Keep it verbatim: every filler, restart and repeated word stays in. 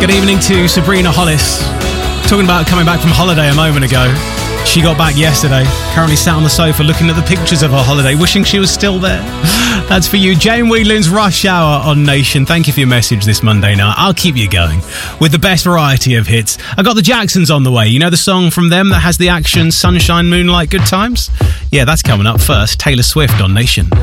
Good evening to Sabrina Hollis. Talking about coming back from holiday a moment ago. She got back yesterday, currently sat on the sofa looking at the pictures of her holiday, wishing she was still there. That's for you. Jane Whelan's Rush Hour on Nation. Thank you for your message this Monday night. I'll keep you going with the best variety of hits. I got the Jacksons on the way. You know the song from them that has the action, sunshine, moonlight, good times? Yeah, that's coming up first. Taylor Swift on Nation.